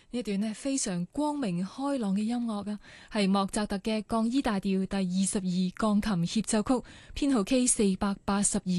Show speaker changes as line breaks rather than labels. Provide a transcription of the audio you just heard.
呢一段呢非常光明開朗嘅音樂啊，係莫扎特嘅降 E 大調第22鋼琴協奏曲，編號 K482。